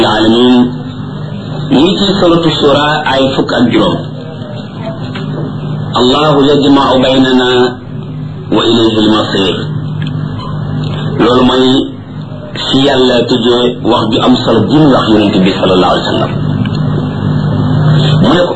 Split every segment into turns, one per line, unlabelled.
العالمين نيجي سورة الشورى آية فك الجروم الله يجمع بيننا وإليه المصير لولو موي في يالا تجي واخ دي ام solo جيم واخ يونت بي صلى الله عليه وسلم مونيكو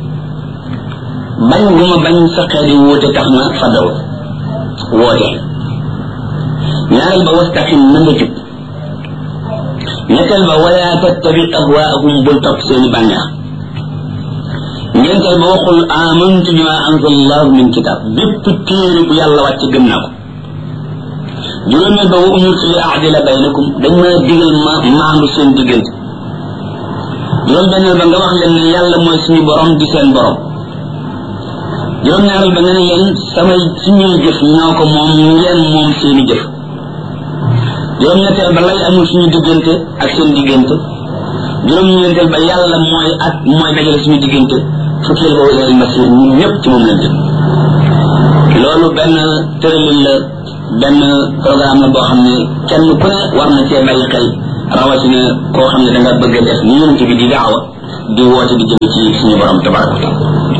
bañ guma bañ sa xédi wote taxna fadaw wote ñaaral ba wastaqim na nga jub ñettal ba wala tattabi ahwaahum bul top seeni banex ñental ba waxul amantu bima anzalallahu min kitab bepp téere bu yàlla wàcc gëm naa ko juróomeel ba wa umirtu li a'dila baynakum dañ ma digal ma maandu seen diggante juróom benneel ba nga wax leen ne yàlla mooy suñu borom di seen borom juróom ñaaral ba nga ne leen samay suñuy jëf ñoo ko moom ngeen moom seeni jëf juróom ñetteel ba lay amul suñu diggante ak seen diggante juróom ñeenteel ba yàlla mooy ak mooy dajale suñu diggante fukkeel ba ilal masir ñun ñëpp ci moom lañ jëm loolu benn tëralin la benn programme la boo xam ne kenn ku ne war na cee bàyyi xel rawatina koo xam ne da nga bëgg a def ni yonent bi di daawa di woote di jëm ci suñu borom tabaraka taala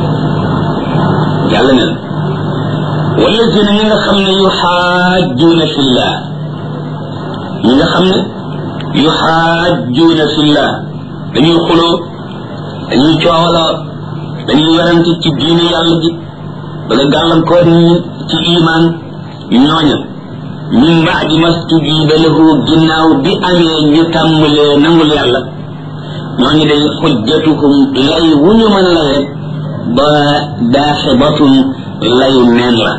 yàlla ne wallazina ñi nga xam ne yuxaajjuuna fillah ñi nga xam ne yuxaajjuuna fillah dañuy xuloo dañuy coowaloo dañuy werante ci diine yàlla ji bëgg gàllankoor ñi ci iman ñooña min ba'di mastujiba lahu ginnaaw bi amee ñu tàmbalee nangul yàlla ñooñu day xujjatuhum lay wu ñu mën lay rek ba daaxibatun layu neen la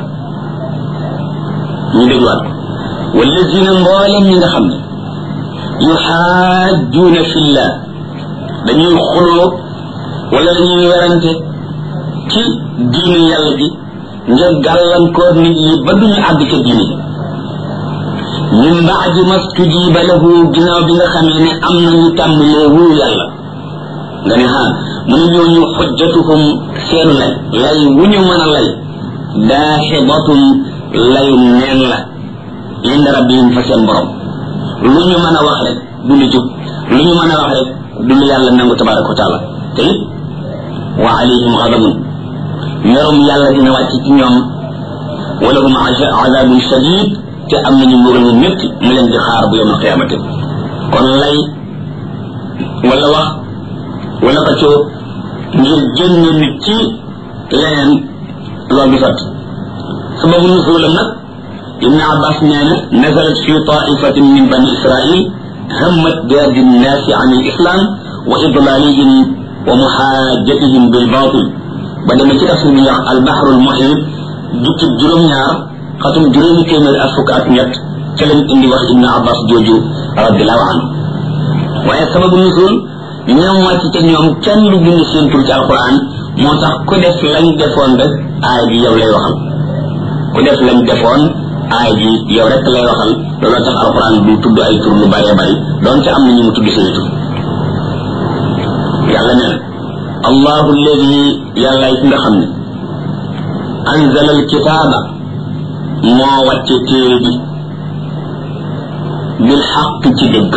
ñu dégluwaat ko wallazina mboolem ñi nga xam ne yuxaajjuuna fillah dañuy xuloo wala dañuy werante ci diine yàlla ji ngir gàllankoor nit ñi ba duñu àgg ca diine min baadi mastujiba lahu ginnaaw bi nga xamee ne am nañu tàmbalee wuyu yàlla nga ne mu ne ñooñu xujjatuhum seenu lay wu ñu mën a lay daaxibatun layu neen la inda rabbihim fa seen borom lu ñu mën a wax rek du lu jub lu ñu mën a wax rek du lu yàlla nangu tabaraka wa taala te it wa alayhim xadabun merum yàlla dina wàcc ci ñoom wala hum azabun shadid te am nañu mbugal mu métti mu leen di xaar bu yawmal qiyaamati kon lay wala wax wala xëccoo ngir génne nit ci leneen loolu du sotti sababu nuzulam nag ibn abbas nee na nazalat fi taifatin min bani israil hammat biadi nnaasi an al islam wa idlalihim wa muhajjatihim bil batil ba demee ci tafsir bi wax al bahru al muhit jukki juróom-ñaar xatum juróomi téeméer ak fukk ak ñett ca lañ indi wax ibn abbas jooju radiallahu anhu waaye sababu nuzul ñoom wàcc ca ñoom kenn lu bind seen tur ci alquran moo tax ku def lañ defoon rek aay bi yow lay waxal ku def lañ defoon aay bi yow rek lay waxal looloo tax alquran du tudd ay tur lu bëree bëri doonte am na ñu mu tudd seen tur yàlla nee na allahu alladi yàlla yi nga xam ne anzala alkitaaba moo wàcce téere bi bil xaq ci dëgg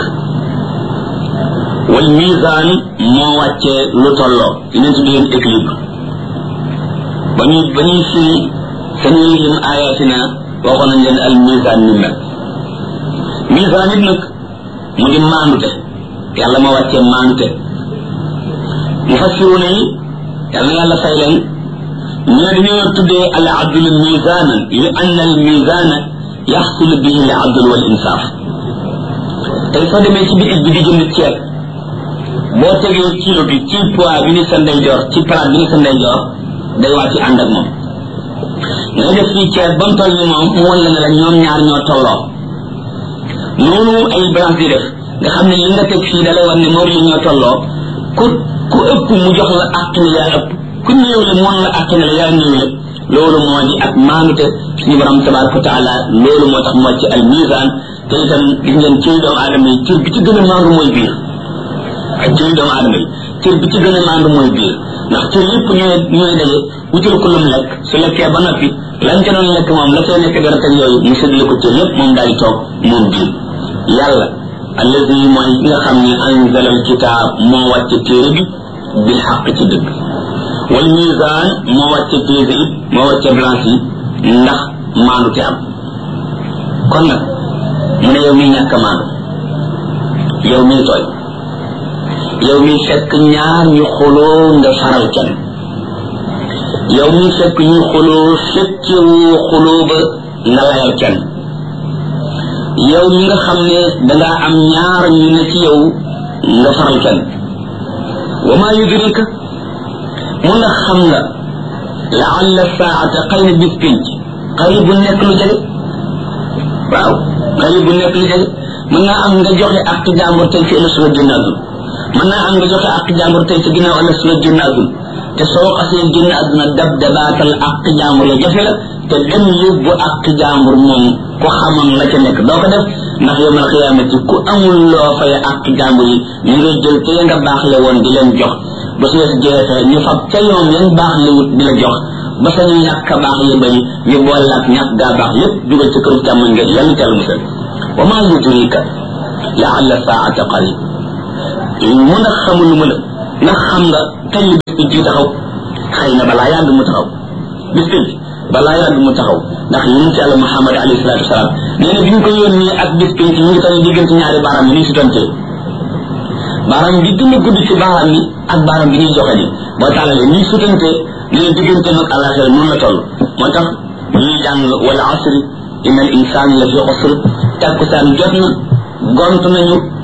wal misaan moo wàcce lu tolloo dinañ ci leen équilibre ba ñuy firi sanurihim ayatina waxoon nañ leen al misaan ni mel misaan it nag mu di maandute yàlla moo wàcce maandute mufassiruna yi yàlla na yàlla fay leen ñoo dañoo tuddee al adlu misaanan li anna al misaana yaxsul bihi al adl wal insaaf tey soo demee ci bitig bi di jënd ceeb boo tegee kilo bi ci poids bi ni sa ndeyjoor ci palaat bi ni sa ndeyjoor day wàcc ànd ak moom nga def fii ceeb ba mu toll ni moom mu wan la ne la ñoom ñaar ñoo tolloo noonu ay balance di def nga xam ne li nga teg fii da lay wan ne moom li ñoo tolloo ku ëpp mu jox la àq ne yaa ëpp ku néew le moon la àq ne la yaa néew le loolu moo di ak maanute suñu borom tabaraka wa taala loolu moo tax moo ci al misaan te itam gis ngeen ci doomu aadama yi cër bi ci gën a maandu mooy biir ak ci doomu aadama yi cër bi ci gën a maandu mooy biir ndax cër yëpp ñooy daje wutal ko lu mu lekk su lekkee ba noppi lañ ca doon lekk moom la fee nekk dara teg yooyu mu séddale ko cër yëpp moom daal di toog moom biir yàlla allazi mooy nga xam ne anzala alkitab moo wàcce téere bi bil xaq ci dëgg wal mizan moo wàcce téere it moo wàcce balance yi ndax maandu te am kon nag mu ne yow mi ñàkk maandu yow mi tooy yow mi fekk ñaar ñu xuloo nga faral kenn yow mi fekk ñu xuloo fekkewoo xuloo ba nga layal kenn yow mi nga xam ne dangaa am ñaar ñu ne ci yow nga faral kenn wa ma yudrika mu ndax xam nga laalla saata xëy na bis pinc xëy bu nekk lu jege waaw xëy bu nekk lu jege mën naa am nga joxe ak jàmbur tey ci ëllëg suba génn àdduna mën naa am nga joxe ak jàmbur tey ci ginnaaw ëllëg suba génn àdduna te soo xasee génn àdduna dab dabaatal ak jàmbur ya jafe la te dem yóbbu ak jàmbur moom ku xamam la ca nekk doo ko def ndax yawmal xiyaamati ku amul loo fay ak jàmbur yi ñu ngay jël te nga baax le woon di leen jox ba su wees jeexee ñu fab ca yoon yan baax le wut di la jox ba sa ñu ñàkk baax yi bari ñu boole ak ñàkk gaa baax lépp dugal ci këru càmmoñ nga yàlla teel musal wa maa yudrika laalla saata qarib mu ndax xamul lu mu la ndax xam nga kañ bis bi ji taxaw xëy na balaa yàgg mu taxaw bis bi balaa yàgg mu taxaw ndax yonent yàlla Muhammad alayhi salaatu wasalaam nee na bi ñu ko yónnee ak bis bi ñu ngi tane diggante ñaari baaraam yi ñu si tontee baaraam bi gën a gudd ci baaraam yi ak baaraam bi ñuy joxe ni boo tàllalee ñuy sutante nee na diggante nag àllaaxira noonu la toll moo tax ñuy jàng wal asri inna al insana la fi xusr takkusaan jot na gont nañu